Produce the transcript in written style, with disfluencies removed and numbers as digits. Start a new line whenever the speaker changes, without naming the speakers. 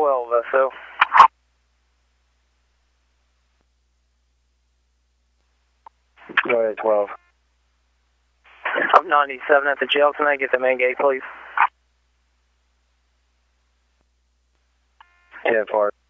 12, SO.
Go ahead, 12.
Up 97 at the jail tonight. Get the main gate, please.
Yeah, 4.